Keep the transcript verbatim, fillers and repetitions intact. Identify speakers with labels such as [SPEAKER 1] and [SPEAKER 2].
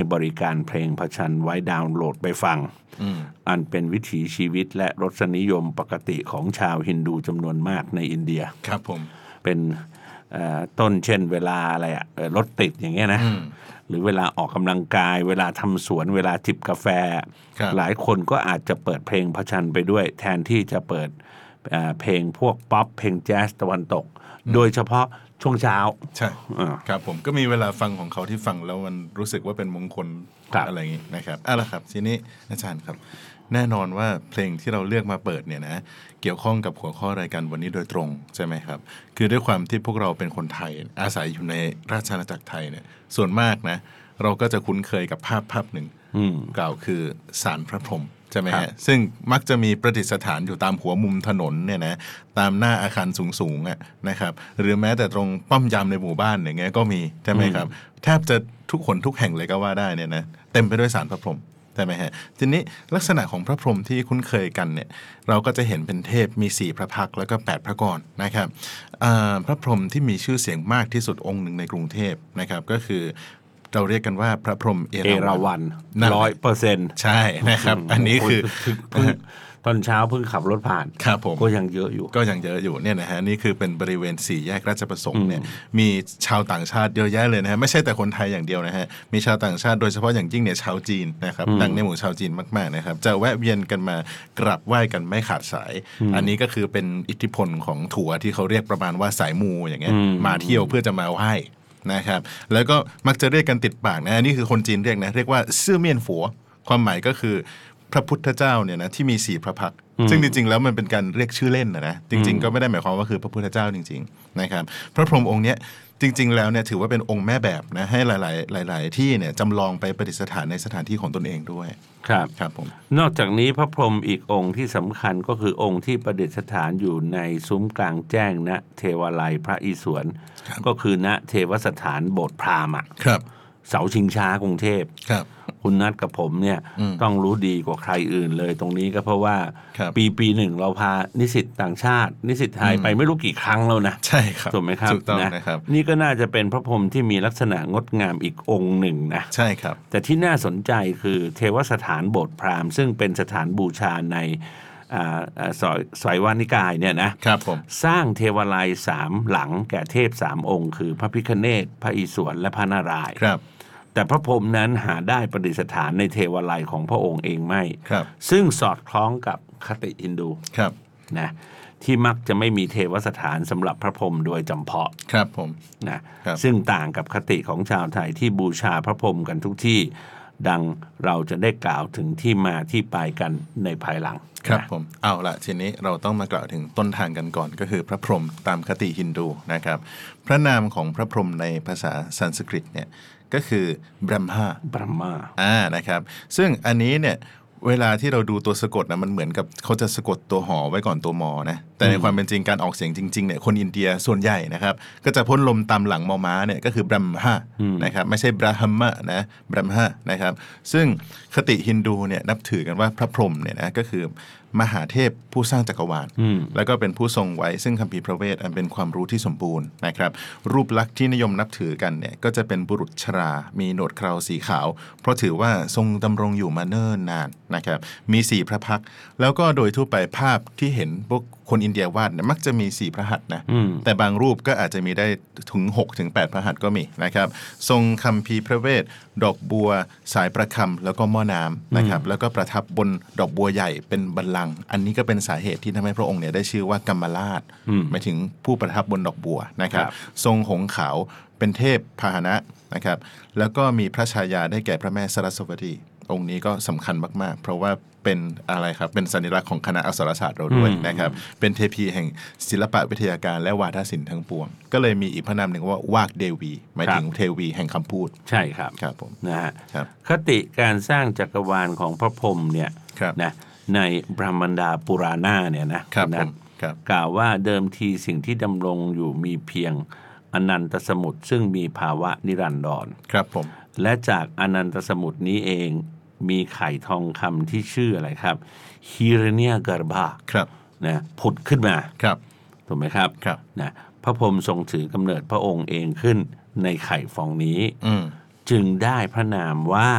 [SPEAKER 1] บริการเพลงพชัญไว้ดาวน์โหลดไปฟังอันเป็นวิถีชีวิตและรสนิยมปกติของชาวฮินดูจำนวนมากในอินเดีย
[SPEAKER 2] ครับผม
[SPEAKER 1] เป็นต้นเช่นเวลาอะไรอะรถติดอย่างเงี้ยนะหรือเวลาออกกำลังกายเวลาทำสวนเวลาจิบกาแฟหลายคนก็อาจจะเปิดเพลงพชัญไปด้วยแทนที่จะเปิดเพลงพวกป๊อปเพลงแจ๊สตะวันตกโดยเฉพาะช่วงเช้า
[SPEAKER 2] ใช่ครับผมก็มีเวลาฟังของเขาที่ฟังแล้วมันรู้สึกว่าเป็นมงคลอะไรอย่างนี้นะครับอ่ะล่ะครับทีนี้อาจารย์ครับแน่นอนว่าเพลงที่เราเลือกมาเปิดเนี่ยนะเกี่ยวข้องกับหัวข้อรายการวันนี้โดยตรงใช่ไหมครับคือด้วยความที่พวกเราเป็นคนไทยอาศัยอยู่ในราชอาณาจักรไทยเนี่ยส่วนมากนะเราก็จะคุ้นเคยกับภาพภาพหนึ่งกล่าวคือศาลพระพรหมใช่ไหมฮะซึ่งมักจะมีประดิษฐานอยู่ตามหัวมุมถนนเนี่ยนะตามหน้าอาคารสูงๆอ่ะนะครับหรือแม้แต่ตรงป้อมยามในหมู่บ้านอย่างเงี้ยก็มีใช่ไหมครับแทบจะทุกคนทุกแห่งเลยก็ว่าได้เนี่ยนะเต็มไปด้วยศาลพระพรหมใช่ไหมฮะทีนี้ลักษณะของพระพรหมที่คุ้นเคยกันเนี่ยเราก็จะเห็นเป็นเทพมีสี่พระพักตร์แล้วก็แปดพระกรนะครับพระพรหมที่มีชื่อเสียงมากที่สุดองค์หนึ่งในกรุงเทพนะครับก็คือเราเรียกกันว่าพระพรหมเอราวัณ
[SPEAKER 1] ร้อยเปอร์เซ็นต์
[SPEAKER 2] ใช่นะครับอันนี้คือ
[SPEAKER 1] ตอนเช้าเพิ่งขับรถผ่าน
[SPEAKER 2] ครับผม
[SPEAKER 1] ก็ยังเยอะอยู่
[SPEAKER 2] ก็ยังเยอะอยู่เนี่ยนะฮะนี่คือเป็นบริเวณสี่แยกราชประสงค์เนี่ยมีชาวต่างชาติเยอะแยะเลยนะฮะไม่ใช่แต่คนไทยอย่างเดียวนะฮะมีชาวต่างชาติโดยเฉพาะอย่างยิ่งเนี่ยชาวจีนนะครับดังในหมู่ชาวจีนมากๆนะครับจะแวะเวียนกันมากราบไหว้กันไม่ขาดสายอันนี้ก็คือเป็นอิทธิพลของถั่วที่เขาเรียกประมาณว่าสายมูอย่างเงี้ยมาเที่ยวเพื่อจะมาไหว้นะครับแล้วก็มักจะเรียกกันติดปากนะนี่คือคนจีนเรียกนะเรียกว่าซื่อเมี่ยนฝัวความหมายก็คือพระพุทธเจ้าเนี่ยนะที่มีสี่พระพักตร์ซึ่งจริงๆแล้วมันเป็นการเรียกชื่อเล่นนะนะจริงๆก็ไม่ได้หมายความว่าคือพระพุทธเจ้าจริงๆนะครับพระพรหมองค์เนี้ยจริงๆแล้วเนี่ยถือว่าเป็นองค์แม่แบบนะให้หลายๆหลายๆที่เนี่ยจำลองไปประดิษฐานในสถานที่ของตนเองด้วย
[SPEAKER 1] ครับ
[SPEAKER 2] ครับผม
[SPEAKER 1] นอกจากนี้พระพรหมอีกองค์ที่สำคัญก็คือองค์ที่ประดิษฐานอยู่ในซุ้มกลางแจ้งณเทวาลัยพระอิศวรก็คือณเทวสถานโบสถ์พราหมณ์
[SPEAKER 2] ครับ
[SPEAKER 1] เสาชิงช้ากรุงเทพ
[SPEAKER 2] ครับ
[SPEAKER 1] คุณนัทกับผมเนี่ยต้องรู้ดีกว่าใครอื่นเลยตรงนี้ก็เพราะว่าปีปีหนึ่งเราพานิสิตต่างชาตินิสิตไทยไปไม่รู้กี่ครั้งแล้วนะ
[SPEAKER 2] ใช่ครับ
[SPEAKER 1] ถูกไหมครับ
[SPEAKER 2] ถูกต้องนะครับ
[SPEAKER 1] นี่ก็น่าจะเป็นพระพรหมที่มีลักษณะงดงามอีกองค์หนึ่งนะ
[SPEAKER 2] ใช่ครับ
[SPEAKER 1] แต่ที่น่าสนใจคือเทวสถานโบสถ์พราหมณ์ซึ่งเป็นสถานบูชาในสอยสอยวานิกายเนี่ยนะครับ
[SPEAKER 2] ผม
[SPEAKER 1] สร้างเทวาลัยสามหลังแก่เทพสามองค์คือพระพิฆเนศพระอิศวรและพระนารายณ์
[SPEAKER 2] ครับ
[SPEAKER 1] แต่พระพรหมนั้นหาได้ประดิษฐานในเทวาลัยของพระองค์เองไม่ซึ่งสอดคล้องกับคติฮินดูนะที่มักจะไม่มีเทวสถานสำหรับพระพรหมโดยจำเพาะ
[SPEAKER 2] ครับผม
[SPEAKER 1] นะซึ่งต่างกับคติของชาวไทยที่บูชาพระพรหมกันทุกที่ดังเราจะได้กล่าวถึงที่มาที่ไปกันในภายหลัง
[SPEAKER 2] ครับผมเอาละทีนี้เราต้องมากล่าวถึงต้นทางกันก่อนก็คือพระพรหมตามคติฮินดูนะครับพระนามของพระพรหมในภาษาสันสกฤตเนี่ยก็คือบรัมมา
[SPEAKER 1] บรัมมา
[SPEAKER 2] อ่านะครับซึ่งอันนี้เนี่ยเวลาที่เราดูตัวสะกดนะมันเหมือนกับเขาจะสะกดตัวหอไว้ก่อนตัวมอนะแต่ในความเป็นจริงการออกเสียงจริงๆเนี่ยคนอินเดียส่วนใหญ่นะครับก็จะพ่นลมตามหลังมอม้าเนี่ยก็คือบรัมมานะครับไม่ใช่บราฮัมมะนะบรัมมานะครับซึ่งคติฮินดูเนี่ยนับถือกันว่าพระพรหมเนี่ยนะก็คือมหาเทพผู้สร้างจักรวาลแล้วก็เป็นผู้ทรงไว้ซึ่งคัมภีร์พระเวทอันเป็นความรู้ที่สมบูรณ์นะครับรูปลักษณ์ที่นิยมนับถือกันเนี่ยก็จะเป็นบุรุษชรามีหนวดเคราสีขาวเพราะถือว่าทรงดำรงอยู่มาเนิ่นนานนะครับมีสี่พระพักตร์แล้วก็โดยทั่วไปภาพที่เห็นพวกคนอินเดียวาดเนี่ยมักจะมีสี่พระหัตถ์นะแต่บางรูปก็อาจจะมีได้ถึงหกถึงแปดพระหัตถ์ก็มีนะครับทรงคัมภีร์พระเวทดอกบัวสายประคำแล้วก็หม้อน้ำนะครับแล้วก็ประทับบนดอกบัวใหญ่เป็นบัลลังก์อันนี้ก็เป็นสาเหตุที่ทำให้พระองค์เนี่ยได้ชื่อว่ากัมมาลาชหมายถึงผู้ประทับบนดอกบัวนะครับทรงหงส์ขาวเป็นเทพพาหนะนะครับแล้วก็มีพระชายาได้แก่พระแม่สรัสวตีองค์นี้ก็สำคัญมากๆเพราะว่าเป็นอะไรครับเป็นสัญลักษณ์ของคณะอักษรศาสตร์เราด้วยนะครับเป็นเทพีแห่งศิลปะวิทยาการและวาทศิลป์ทั้งปวงก็เลยมีอีกพระนามหนึ่งว่าวากเดวีหมายถึงเทวีแห่งคำพูด
[SPEAKER 1] ใช่ครับ
[SPEAKER 2] ครับผม
[SPEAKER 1] นะฮะคติการสร้างจักรวาลของพระพรหมเนี่ยนะในบรหมดาปุราณาเนี่ยนะกล่าวว่าเดิมทีสิ่งที่ดำรงอยู่มีเพียงอนันตสมุทรซึ่งมีภาวะนิรันดร
[SPEAKER 2] ครับผม
[SPEAKER 1] และจากอนันตสมุทรนี้เองมีไข่ทองคำที่ชื่ออะไรครับฮิรเนียกาบา
[SPEAKER 2] ครับ
[SPEAKER 1] นะผุดขึ้นมา
[SPEAKER 2] ครับ
[SPEAKER 1] ถูกไหมครับ
[SPEAKER 2] ครับ
[SPEAKER 1] นะพระพรหมทรงถือกำเนิดพระองค์เองขึ้นในไข่ฟองนี้
[SPEAKER 2] จึ
[SPEAKER 1] งได้พระนามว่า